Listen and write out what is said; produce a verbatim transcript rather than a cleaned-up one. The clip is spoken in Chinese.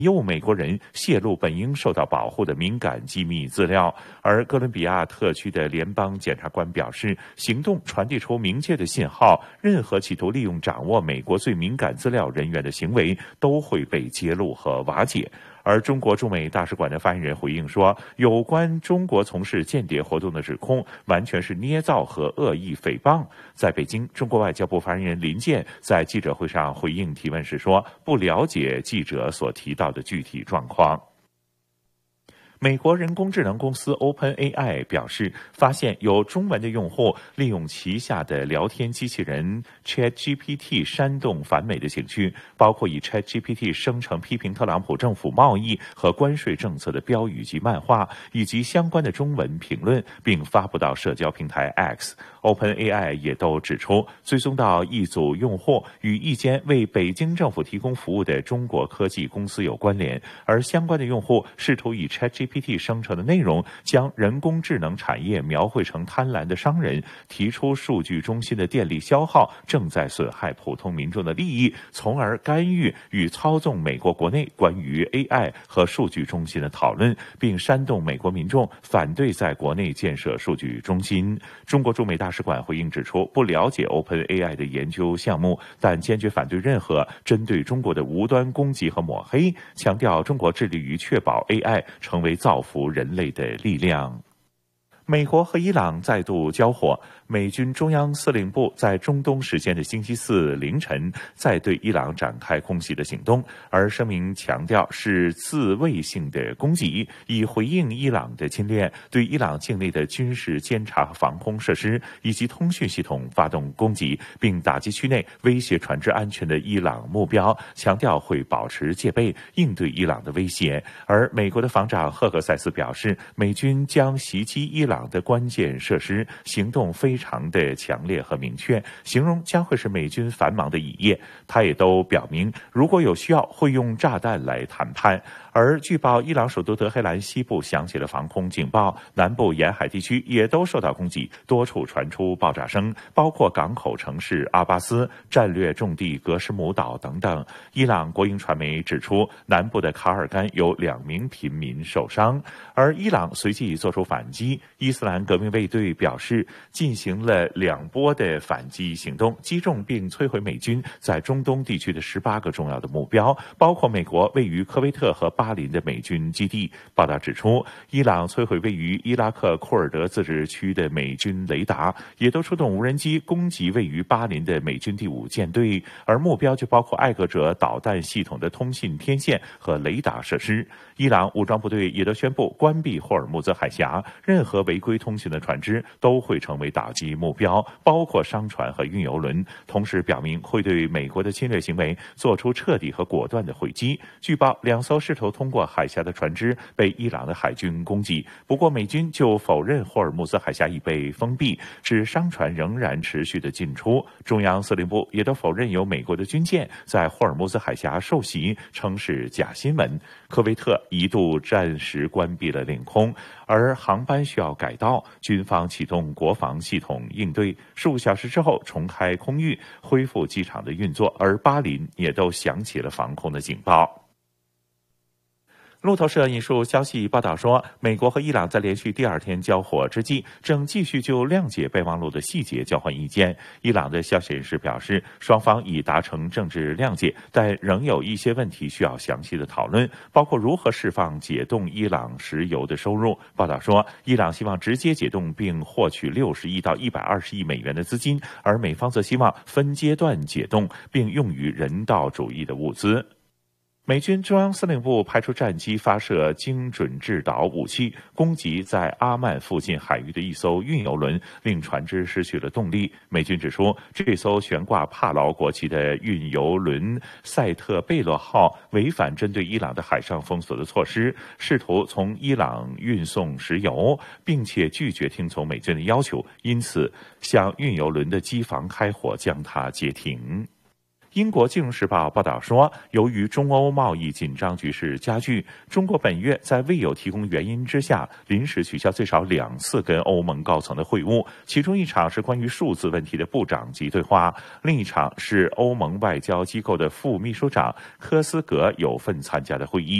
诱美国人泄露本应受到保护的敏感机密资料。而哥伦比亚特区的联邦检察官表示，行动传递出明确的信号，任何企图利用掌握美国最敏感资料人员的行为都会被揭露和瓦解。而中国驻美大使馆的发言人回应说，有关中国从事间谍活动的指控完全是捏造和恶意诽谤。在北京，中国外交部发言人林健在记者会上回应提问时说，不了解记者所提到的具体状况。美国人工智能公司 OpenAI 表示，发现有中文的用户利用旗下的聊天机器人 ChatGPT 煽动反美的情绪，包括以 ChatGPT 生成批评特朗普政府贸易和关税政策的标语及漫画，以及相关的中文评论，并发布到社交平台 X。OpenAI 也都指出，追踪到一组用户与一间为北京政府提供服务的中国科技公司有关联，而相关的用户试图以 ChatGPT G P T 生成的内容将人工智能产业描绘成贪婪的商人，提出数据中心的电力消耗正在损害普通民众的利益，从而干预与操纵美国国内关于 A I 和数据中心的讨论，并煽动美国民众反对在国内建设数据中心。中国驻美大使馆回应指出，不了解 OpenAI 的研究项目，但坚决反对任何针对中国的无端攻击和抹黑，强调中国致力于确保 A I 成为造福人类的力量。美国和伊朗再度交火，美军中央司令部在中东时间的星期四凌晨再对伊朗展开空袭的行动，而声明强调是自卫性的攻击，以回应伊朗的侵略，对伊朗境内的军事监察和防空设施以及通讯系统发动攻击，并打击区内威胁船只安全的伊朗目标，强调会保持戒备，应对伊朗的威胁。而美国的防长赫格塞斯表示，美军将袭击伊朗的关键设施，行动非常的强烈和明确，形容将会是美军繁忙的一夜。他也都表明，如果有需要，会用炸弹来谈判。而据报，伊朗首都德黑兰西部响起了防空警报，南部沿海地区也都受到攻击，多处传出爆炸声，包括港口城市阿巴斯、战略重地格什姆岛等等。伊朗国营传媒指出，南部的卡尔干有两名平民受伤，而伊朗随即做出反击。伊斯兰革命卫队表示，进行了两波的反击行动，击中并摧毁美军在中东地区的十八个重要的目标，包括美国位于科威特和巴林的美军基地。报道指出，伊朗摧毁位于伊拉克库尔德自治区的美军雷达，也都出动无人机攻击位于巴林的美军第五舰队，而目标就包括艾格者导弹系统的通信天线和雷达设施。伊朗武装部队也都宣布关闭霍尔木兹海峡，任何违规通信的船只都会成为打击目标，包括商船和运油轮，同时表明会对美国的侵略行为做出彻底和果断的回击。据报，两艘试图通过海峡的船只被伊朗的海军攻击，不过美军就否认霍尔木兹海峡已被封闭，指商船仍然持续的进出。中央司令部也都否认有美国的军舰在霍尔木兹海峡受袭，称是假新闻。科威特一度暂时关闭了领空，而航班需要改道，军方启动国防系统应对，数小时之后重开空域，恢复机场的运作，而巴林也都响起了防空的警报。路透社引述消息报道说，美国和伊朗在连续第二天交火之际，正继续就谅解备忘录的细节交换意见。伊朗的消息人士表示，双方已达成政治谅解，但仍有一些问题需要详细的讨论，包括如何释放解冻伊朗石油的收入。报道说，伊朗希望直接解冻并获取六十亿到一百二十亿美元的资金，而美方则希望分阶段解冻，并用于人道主义的物资。美军中央司令部派出战机发射精准制导武器，攻击在阿曼附近海域的一艘运油轮，令船只失去了动力。美军指出，这艘悬挂帕劳国旗的运油轮塞特贝洛号违反针对伊朗的海上封锁的措施，试图从伊朗运送石油，并且拒绝听从美军的要求，因此向运油轮的机房开火，将它截停。 英国《金融时报》报道说，由于中欧贸易紧张局势加剧，中国本月在未有提供原因之下，临时取消最少两次跟欧盟高层的会晤，其中一场是关于数字问题的部长级对话，另一场是欧盟外交机构的副秘书长科斯格有份参加的会议。